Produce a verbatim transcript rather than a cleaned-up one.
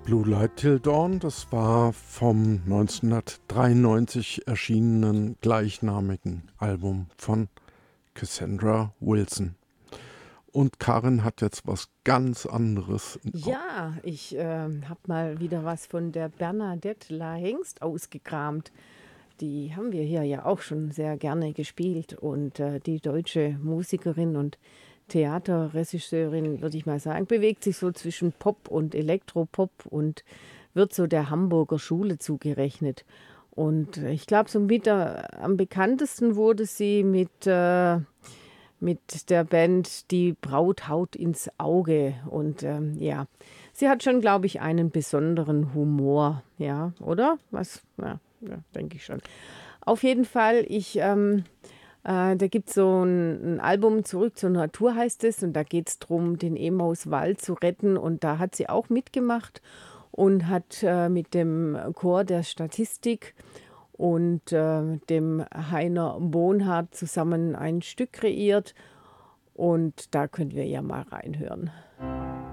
Blue Light Till Dawn, das war vom neunzehnhundertdreiundneunzig erschienenen gleichnamigen Album von Cassandra Wilson. Und Karin hat jetzt was ganz anderes. Ja, ich ähm, habe mal wieder was von der Bernadette La Hengst ausgekramt. Die haben wir hier ja auch schon sehr gerne gespielt. Und äh, die deutsche Musikerin und Theaterregisseurin, würde ich mal sagen, bewegt sich so zwischen Pop und Elektropop und wird so der Hamburger Schule zugerechnet. Und äh, ich glaube, so mit der, am bekanntesten wurde sie mit, äh, mit der Band Die Braut haut ins Auge. Und ähm, ja, sie hat schon, glaube ich, einen besonderen Humor. Ja, oder? Was? Ja, ja denke ich schon. Auf jeden Fall, ich, ähm, äh, da gibt es so ein, ein Album, Zurück zur Natur heißt es, und da geht es darum, den Emauswald zu retten. Und da hat sie auch mitgemacht und hat äh, mit dem Chor der Statistik und äh, dem Heiner Bonhardt zusammen ein Stück kreiert. Und da können wir ja mal reinhören.